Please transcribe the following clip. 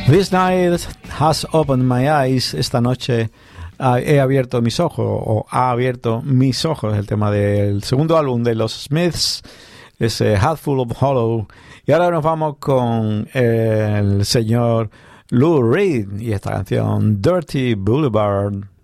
This night has opened my eyes. Esta noche he abierto mis ojos, o ha abierto mis ojos, el tema del segundo álbum de los Smiths, ese Hatful of Hollow. Y ahora nos vamos con el señor Lou Reed y esta canción Dirty Boulevard.